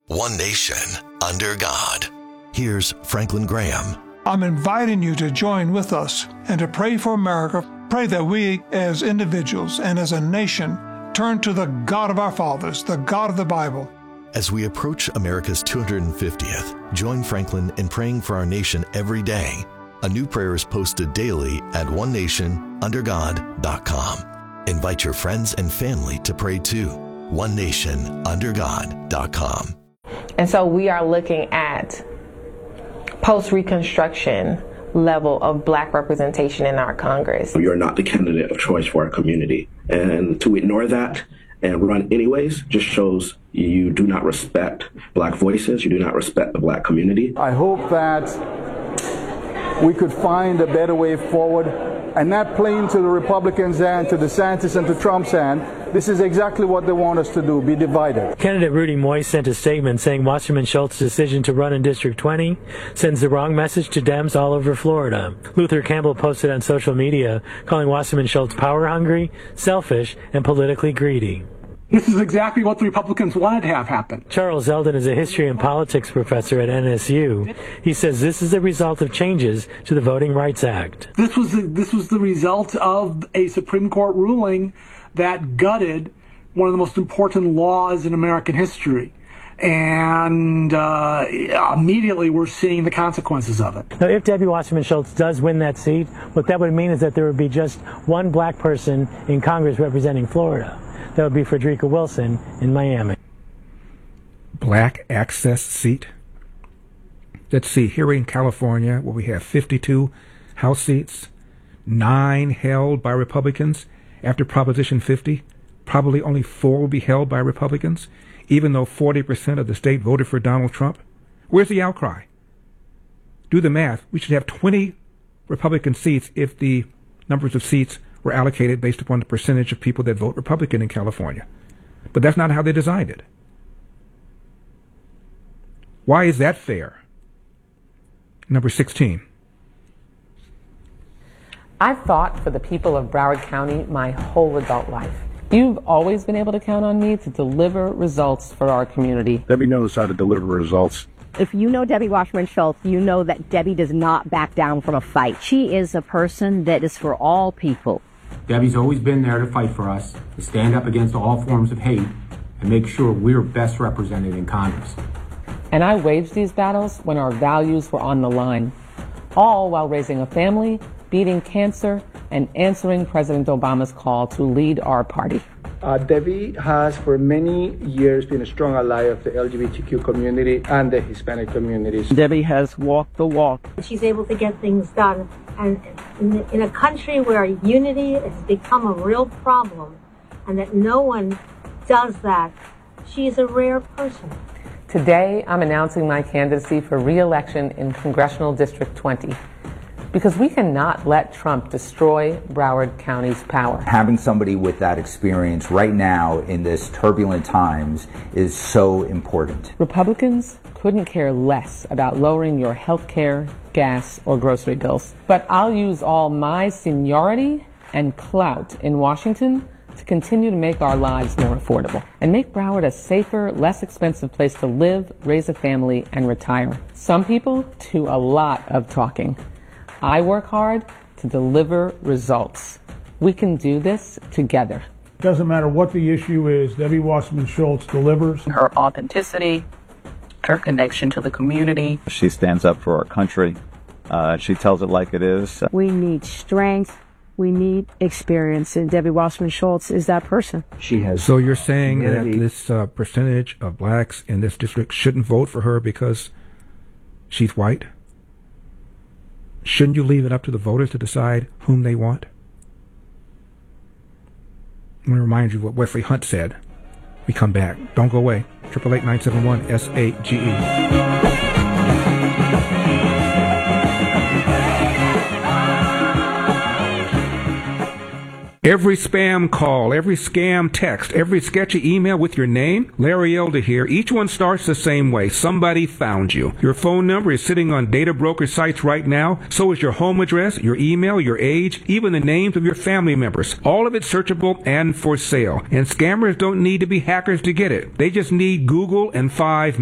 One nation, under God. Here's Franklin Graham. I'm inviting you to join with us and to pray for America. Pray that we as individuals and as a nation turn to the God of our fathers, the God of the Bible. As we approach America's 250th, join Franklin in praying for our nation every day. A new prayer is posted daily at onenationundergod.com. Invite your friends and family to pray too. onenationundergod.com. And so we are looking at post-Reconstruction level of Black representation in our Congress. You're not the candidate of choice for our community. And to ignore that and run anyways just shows you do not respect Black voices, you do not respect the Black community. I hope that we could find a better way forward and not playing to the Republicans' hand, to DeSantis and to Trump's hand. This is exactly what they want us to do, be divided. Candidate Rudy Moy sent a statement saying Wasserman Schultz's decision to run in District 20 sends the wrong message to Dems all over Florida. Luther Campbell posted on social media calling Wasserman Schultz power-hungry, selfish, and politically greedy. This is exactly what the Republicans wanted to have happen. Charles Zeldin is a history and politics professor at NSU. He says this is the result of changes to the Voting Rights Act. This was the result of a Supreme Court ruling that gutted one of the most important laws in American history. And immediately we're seeing the consequences of it. Now, if Debbie Wasserman Schultz does win that seat, what that would mean is that there would be just one Black person in Congress representing Florida. That would be Frederica Wilson in Miami. Black access seat. Let's see, here in California, where we have 52 House seats, 9 held by Republicans. After Proposition 50, probably only 4 will be held by Republicans, even though 40% of the state voted for Donald Trump. Where's the outcry? Do the math. We should have 20 Republican seats if the numbers of seats were allocated based upon the percentage of people that vote Republican in California. But that's not how they designed it. Why is that fair? Number 16. I've fought for the people of Broward County my whole adult life. You've always been able to count on me to deliver results for our community. Debbie knows how to deliver results. If you know Debbie Wasserman Schultz, you know that Debbie does not back down from a fight. She is a person that is for all people. Debbie's always been there to fight for us, to stand up against all forms of hate, and make sure we're best represented in Congress. And I waged these battles when our values were on the line, all while raising a family, beating cancer, and answering President Obama's call to lead our party. Debbie has for many years been a strong ally of the LGBTQ community and the Hispanic communities. Debbie has walked the walk. She's able to get things done. And in a country where unity has become a real problem and that no one does that, she's a rare person. Today, I'm announcing my candidacy for re-election in Congressional District 20. Because we cannot let Trump destroy Broward County's power. Having somebody with that experience right now in this turbulent times is so important. Republicans couldn't care less about lowering your health care, gas, or grocery bills. But I'll use all my seniority and clout in Washington to continue to make our lives more affordable and make Broward a safer, less expensive place to live, raise a family, and retire. Some people do a lot of talking. I work hard to deliver results. We can do this together. Doesn't matter what the issue is, Debbie Wasserman Schultz delivers. Her authenticity, her connection to the community. She stands up for our country. She tells it like it is. We need strength. We need experience, and Debbie Wasserman Schultz is that person. She has. So you're saying that this percentage of blacks in this district shouldn't vote for her because she's white? Shouldn't you leave it up to the voters to decide whom they want? I'm going to remind you what Wesley Hunt said. We come back. Don't go away. 888-971-SAGE. Every spam call, every scam text, every sketchy email with your name, Larry Elder here, each one starts the same way. Somebody found you. Your phone number is sitting on data broker sites right now. So is your home address, your email, your age, even the names of your family members. All of it searchable and for sale. And scammers don't need to be hackers to get it. They just need Google and 5